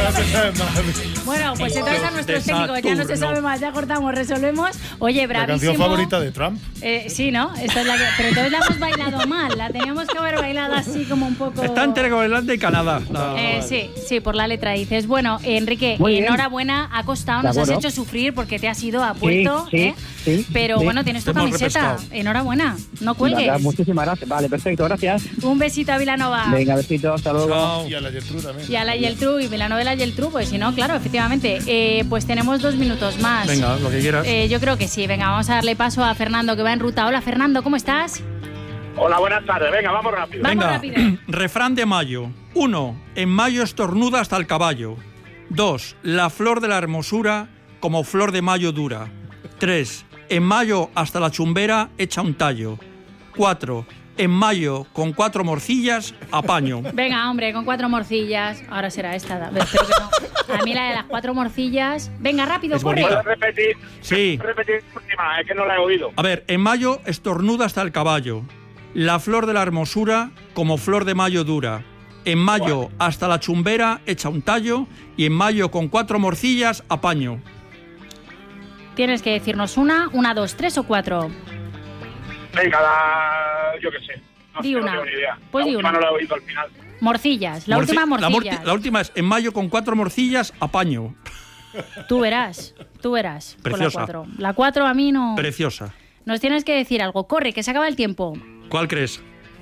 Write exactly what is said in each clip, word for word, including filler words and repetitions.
Ya se sabe más. Bueno, pues entonces a nuestros técnicos ya no se sabe más, ya cortamos, resolvemos. Oye, bravísimo. ¿La canción favorita de Trump? Eh, sí, ¿no? Esta es la que, pero entonces la hemos bailado mal, la teníamos que haber bailado así como un poco... Está entre Groenlandia y Canadá. La... Eh, sí, sí, por la letra dices. Bueno, Enrique, Muy bien. enhorabuena, ha costado, nos has hecho sufrir porque te has ido a Puerto, sí, ¿eh? sí, Pero sí. bueno, tienes tu Te hemos camiseta. repescado. Enhorabuena, no cuelgues. Venga, muchísimas gracias. Vale, perfecto, gracias. Un besito a Vilanova. Venga, besitos, hasta luego. Chao. Y a la Gertrude también. Y a la Yeltru, y Vilanova y la Yeltru, pues si no, claro, efectivamente. Eh, pues tenemos dos minutos más. Venga, lo que quieras. Eh, yo creo que sí. Venga, vamos a darle paso a Fernando, que va en ruta. Hola, Fernando, ¿cómo estás? Hola, buenas tardes. Venga, vamos rápido. Vamos Venga, rápido. refrán de mayo. Uno, en mayo estornuda hasta el caballo. Dos, la flor de la hermosura como flor de mayo dura. Tres, en mayo hasta la chumbera echa un tallo. Cuatro, en mayo con cuatro morcillas apaño. Venga, hombre, con cuatro morcillas. Ahora será esta. Espero que no. A mí la de las cuatro morcillas. Venga, rápido, Es corre. bonita. ¿Puedes repetir? Sí. ¿Puedes repetir la última? Es que no la he oído. A ver, en mayo estornuda hasta el caballo. La flor de la hermosura como flor de mayo dura. En mayo hasta la chumbera echa un tallo y en mayo con cuatro morcillas apaño. Tienes que decirnos una, una, dos, tres o cuatro. Venga, la... yo qué sé. No Di sé, una. No tengo ni idea. Pues la di última una. no la he oído al final. Morcillas, la Morci- última La, morcillas. morci- la última es en mayo con cuatro morcillas apaño. Tú verás, tú verás. Con la Preciosa. cuatro. La cuatro a mí no... Preciosa. Nos tienes que decir algo. Corre, que se acaba el tiempo. ¿Cuál crees?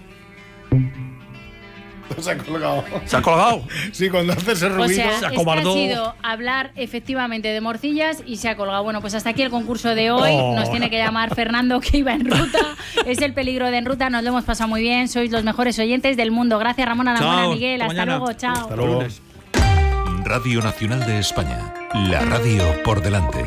Se ha colgado. ¿Se ha colgado? Sí, cuando hace ese O ruido. sea, se es que ha acobardó. sido hablar efectivamente de morcillas y se ha colgado. Bueno, pues hasta aquí el concurso de hoy. Oh. Nos tiene que llamar Fernando, que iba en ruta. Es el peligro de En Ruta. Nos lo hemos pasado muy bien. Sois los mejores oyentes del mundo. Gracias, Ramón Alamona, Chao, Miguel. hasta Hasta mañana. luego. Chao. Hasta luego. Lunes. Radio Nacional de España. La radio por delante.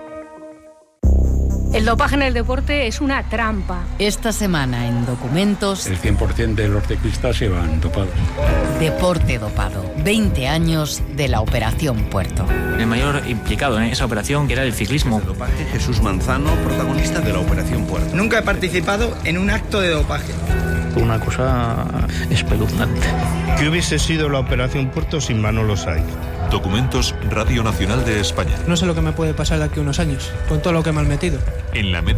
El dopaje en el deporte es una trampa. Esta semana en Documentos, El cien por ciento de los ciclistas se van dopados. Deporte Dopado. veinte años de la Operación Puerto. El mayor implicado en esa operación era el ciclismo. Dopaje, Jesús Manzano, protagonista de la Operación Puerto. Nunca he participado en un acto de dopaje. Una cosa espeluznante. ¿Qué hubiese sido la Operación Puerto sin Manolo Saiz? Documentos Radio Nacional de España. No sé lo que me puede pasar de aquí a unos años, con todo lo que me han metido. En la